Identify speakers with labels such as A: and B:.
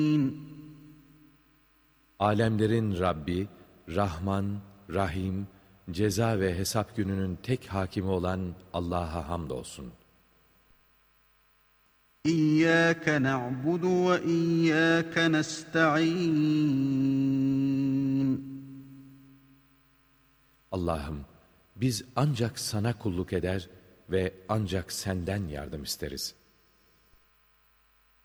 A: Alemlerin Rabbi, Rahman, Rahim, ceza ve hesap gününün tek hakimi olan Allah'a hamdolsun.
B: İyyâke na'budu ve iyyâke nesta'in.
A: Allah'ım, biz ancak sana kulluk eder ve ancak senden yardım isteriz.